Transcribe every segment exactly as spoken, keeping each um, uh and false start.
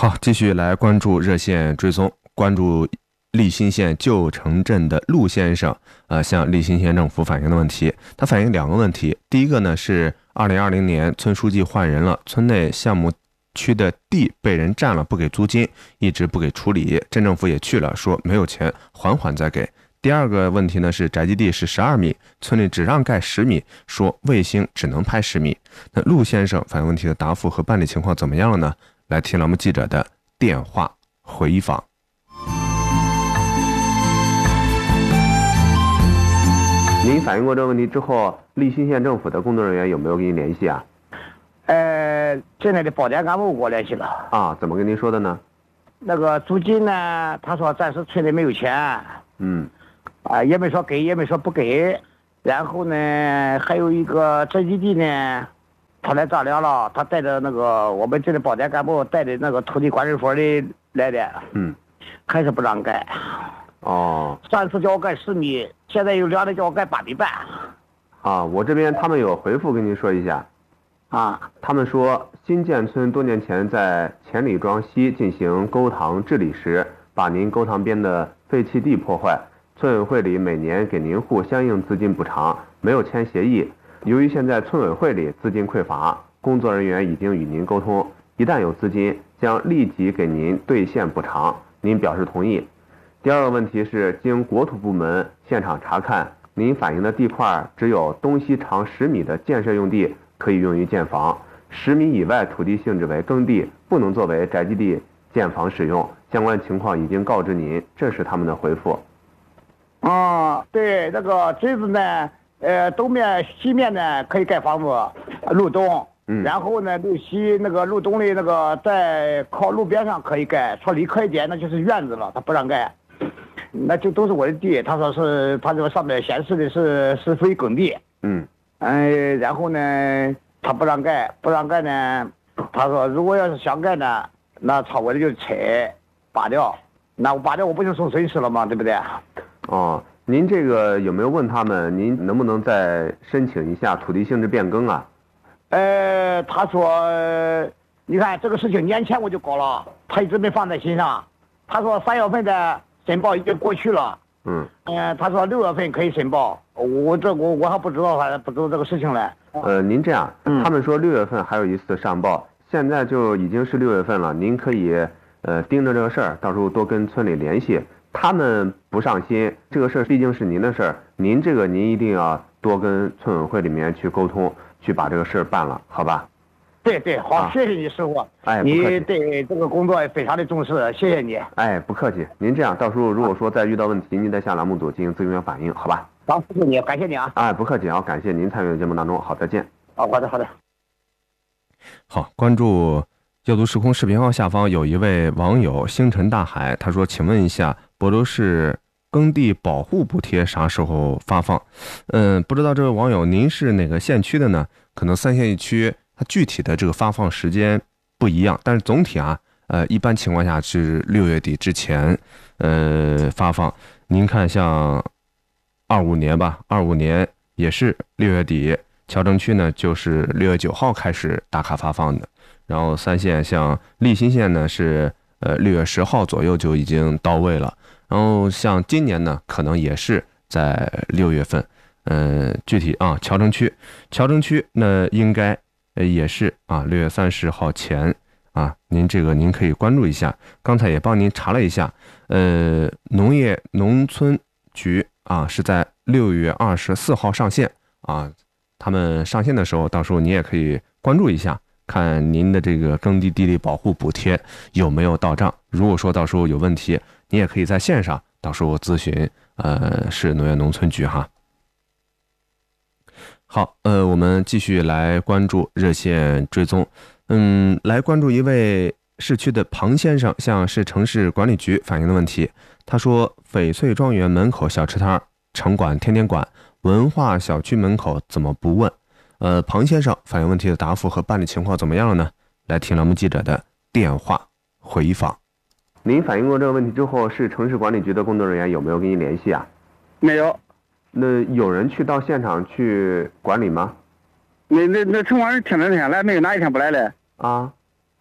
好，继续来关注热线追踪，关注利辛县旧城镇的陆先生，呃，向利辛县政府反映的问题。他反映两个问题，第一个呢是二零二零年村书记换人了，村内项目区的地被人占了，不给租金，一直不给处理，镇政府也去了，说没有钱，缓缓再给。第二个问题呢是宅基地是十二米，村里只让盖十米，说卫星只能拍十米。那陆先生反映问题的答复和办理情况怎么样了呢？来听栏目记者的电话回访。您反映过这个问题之后，利辛县政府的工作人员有没有跟您联系啊？ 呃，现在的保监干部跟我联系了。 啊，怎么跟您说的呢？ 那个租金呢，他说暂时村里没有钱。 嗯。 啊，也没说给，也没说不给。然后呢，还有一个宅基地呢，他来丈量了，他带着那个我们这里保监干部带的那个土地管理所的来的。 嗯。 还是不让盖。 哦。 上次叫我盖十米，现在又量的叫我盖八米半。 啊，我这边他们有回复跟您说一下。 啊。 他们说，新建村多年前在钱里庄西进行沟塘治理时，把您沟塘边的废弃地破坏。村委会里每年给您户相应资金补偿，没有签协议。由于现在村委会里资金匮乏，工作人员已经与您沟通，一旦有资金，将立即给您兑现补偿。您表示同意。第二个问题是，经国土部门现场查看，您反映的地块只有东西长十米的建设用地可以用于建房，十米以外土地性质为耕地，不能作为宅基地建房使用。相关情况已经告知您，这是他们的回复。 啊，对，那个这子呢，呃，东面、西面呢可以盖房子，路东， 嗯， 然后呢，路西那个路东的那个在靠路边上可以盖，说离可以点那就是院子了，他不让盖，那就都是我的地，他说是，他这个上面显示的是是属于耕地， 嗯， 哎、呃，然后呢，他不让盖，不让盖呢，他说如果要是想盖呢，那超过的就拆，拔掉，那我拔掉我不就受损失了吗？对不对？ 哦，您这个有没有问他们，您能不能再申请一下土地性质变更啊？ 呃，他说，你看这个事情年前我就搞了，他一直没放在心上。他说三月份的申报已经过去了。 嗯。 呃，他说六月份可以申报，我这我我还不知道，反正不知道这个事情嘞。 呃，您这样，他们说六月份还有一次上报，现在就已经是六月份了，您可以呃盯着这个事儿，到时候多跟村里联系。他们不上心，这个事儿毕竟是您的事儿，您这个您一定要多跟村委会里面去沟通，去把这个事儿办了，好吧？ 对对，好，啊、谢谢你师傅。 哎， 你对这个工作非常的重视，谢谢你。 哎，不客气。您这样，到时候如果说再遇到问题，您再向栏目组进行咨询反映，好吧？ 好，谢谢你，感谢你啊。 哎，不客气啊，感谢您参与节目当中，好，再见。 好，好的，好的。 好，关注阅读时空视频号下方有一位网友星辰大海，他说：“请问一下。”亳州市耕地保护补贴啥时候发放？嗯，不知道这位网友您是哪个县区的呢？可能三县一区它具体的这个发放时间不一样，但是总体啊，呃，一般情况下是六月底之前，呃，发放。您看，像二五年吧，二五年也是六月底，谯城区呢就是六月九号开始打卡发放的，然后三县像利辛县呢是呃六月十号左右就已经到位了。然后像今年呢，可能也是在六月份，呃，具体啊，谯城区，谯城区那应该也是啊，六月三十号前啊，您这个您可以关注一下。刚才也帮您查了一下，呃，农业农村局啊是在六月二十四号上线啊，他们上线的时候，到时候你也可以关注一下，看您的这个耕地地力保护补贴有没有到账。如果说到时候有问题，你也可以在线上到时候咨询，呃，市农业农村局哈。好，呃，我们继续来关注热线追踪，嗯，来关注一位市区的庞先生向市城市管理局反映的问题。他说，翡翠庄园门口小吃摊城管天天管，文化小区门口怎么不问？呃，庞先生反映问题的答复和办理情况怎么样了呢？来听栏目记者的电话回访。您反映过这个问题之后，市城市管理局的工作人员有没有跟您联系啊？ 没有。 那有人去到现场去管理吗？ 那那那城管听了天来，没有哪一天不来的啊？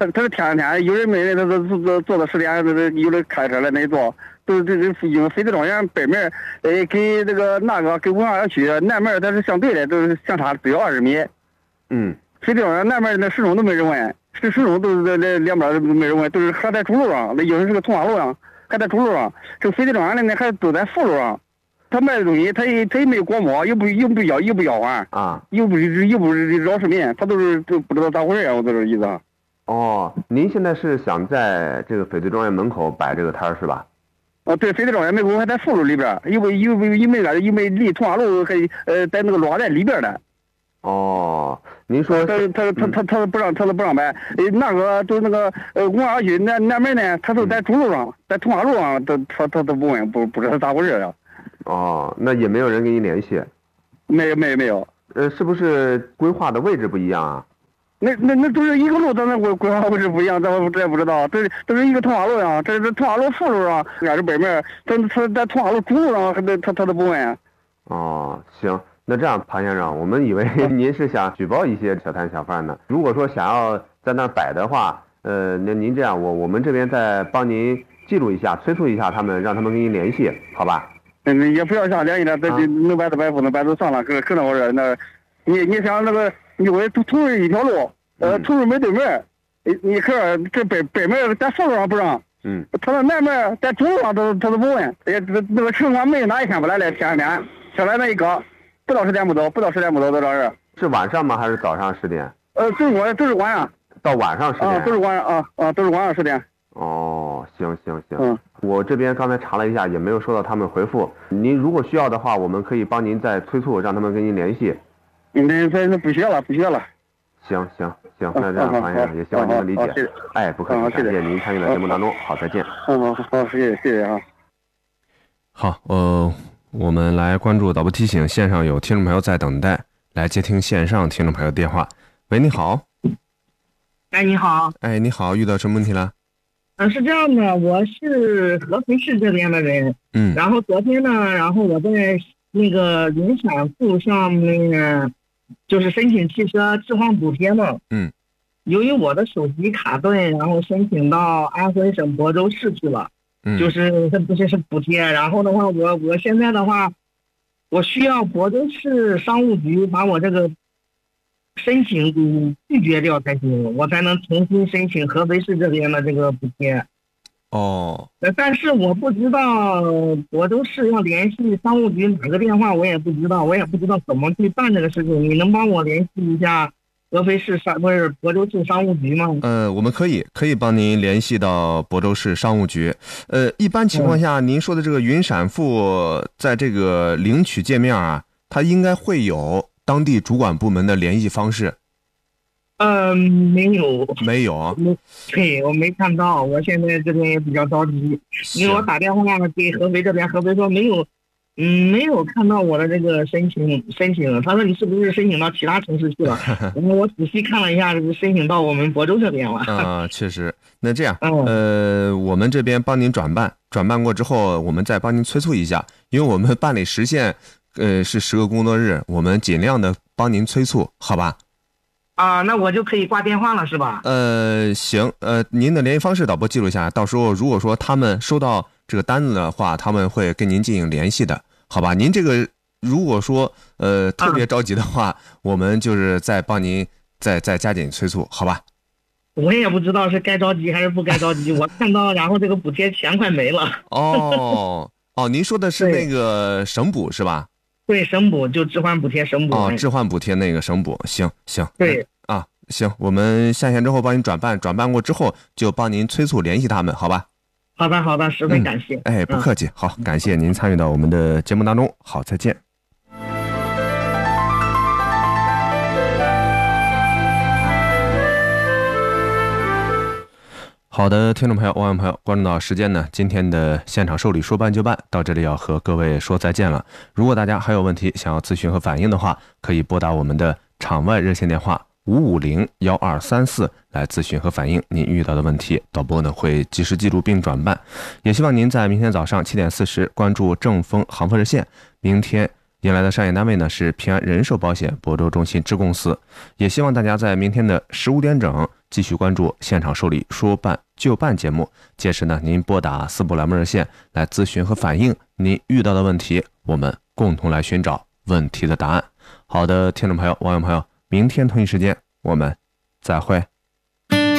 他他是天天有人没人，他都坐坐坐到十点，有的开车来那坐，都是这这因为飞地庄园北面，呃，跟这个那个跟文化区南面它是相对的，都是相差只有二十米。 嗯， 飞地庄园南面那始终都没人问，这始终都是在那两边没人问，都是还在主路上，那有的是个通化路上，还在主路上。这个飞地庄园的呢还都在副路上。他卖的东西，他也他也没有广播，又不又不要又不要完啊， 又不是又不是饶市民，他都是都不知道咋回事啊，我这个意思。 哦，您现在是想在这个翡翠庄园门口摆这个摊儿是吧？ 啊，对，翡翠庄园门口还在副路里边，因为因为因为啥？因为离通化路还呃在那个落在里边的。 哦，您说他他他他他不让他都不让摆，呃那个都那个呃文化区南南门呢，他都在主路上，在通化路上，他他他都不问，不不知道咋回事啊。 哦，那也没有人跟你联系？ 没有没有没有。 呃，是不是规划的位置不一样啊？ 那那那都是一个路，咱那规规划位置不一样，咱我这不知道。这这是一个通化路上，这是通化路副路上，俺是北面，他他在通化路主路上，他他他都不问。 哦，行，那这样，庞先生，我们以为您是想举报一些小摊小贩呢。如果说想要在那儿摆的话，呃，那您这样，我我们这边再帮您记录一下，催促一下他们，让他们跟您联系，好吧？ 嗯，也不要想联系了，这这能摆就摆，不能摆就算了，可可那回事。那，你你想那个，因为同同是一条路，呃，同是门对门，你你看这北北门在副路上不让， 嗯， 他那南门在主路上他他都不问，也这那个城管没哪一天不来了，天天下来那一个，不到十点不走，不到十点不走，在这儿。 是晚上吗？还是早上十点？ 呃，都是晚都是晚上。 到晚上十点。 啊，都是晚上啊啊，都是晚上十点。 哦，行行行， 嗯， 我这边刚才查了一下，也没有收到他们回复。您如果需要的话，我们可以帮您再催促，让他们跟您联系。 那那那不需要了，不需要了。 行行行，那这样，庞先生，也希望您能理解。哎，不客气，感谢您参与到节目当中。好，再见。 嗯，好，好，谢谢，谢谢啊。 好，呃，我们来关注导播提醒，线上有听众朋友在等待，来接听线上听众朋友电话。喂，你好。 哎，你好。 哎，你好，遇到什么问题了？ 嗯、呃，是这样的，我是合肥市这边的人。 嗯。 然后昨天呢，然后我在那个云闪付上面，就是申请汽车置换补贴嘛。 嗯。 由于我的手机卡顿，然后申请到安徽省亳州市去了。 嗯。 就是这不是补贴，然后的话，我我现在的话，我需要亳州市商务局把我这个申请拒绝掉才行，我才能重新申请合肥市这边的这个补贴。 哦。 但是我不知道亳州市要联系商务局哪个电话，我也不知道，我也不知道怎么去办这个事情。你能帮我联系一下合肥市商不是亳州市商务局吗？ 呃，我们可以可以帮您联系到亳州市商务局。呃，一般情况下，嗯、您说的这个云闪付在这个领取界面啊，它应该会有当地主管部门的联系方式。 嗯，没有， 没有。 对，我没看到。我现在这边也比较着急，因为我打电话给合肥这边，合肥说没有，嗯，没有看到我的这个申请申请。他说你是不是申请到其他城市去了？然后我仔细看了一下，申请到我们亳州这边了。 啊，确实。那这样，呃，我们这边帮您转办，转办过之后，我们再帮您催促一下，因为我们办理时限，呃，是十个工作日，我们尽量的帮您催促，好吧？ 啊，那我就可以挂电话了，是吧？ 呃，行，呃，您的联系方式导播记录下，到时候如果说他们收到这个单子的话，他们会跟您进行联系的，好吧？您这个如果说呃特别着急的话，啊、我们就是再帮您再再加紧催促，好吧？ 我也不知道是该着急还是不该着急，我看到然后这个补贴钱快没了。 哦哦，您说的是那个省补是吧？ 对，省补就置换补贴省补。 哦，置换补贴那个省补，行行。 对、 嗯、啊，行，我们下线之后帮您转办，转办过之后就帮您催促联系他们，好吧？ 好的好的，十分感谢。 嗯、哎，不客气，嗯、好，感谢您参与到我们的节目当中，好，再见。好的，听众朋友、网友朋友，关注到时间呢，今天的现场受理说办就办到这里要和各位说再见了。如果大家还有问题想要咨询和反映的话，可以拨打我们的场外热线电话五五零幺二三四来咨询和反映您遇到的问题，导播呢会及时记录并转办。也希望您在明天早上七点四十关注正风航风热线，明天迎来的商业单位呢是平安人寿保险亳州中心支公司。也希望大家在明天的十五点整继续关注现场受理说办就办节目，届时呢您拨打四部栏目热线来咨询和反映您遇到的问题，我们共同来寻找问题的答案。好的，听众朋友、网友朋友，明天同一时间我们再会。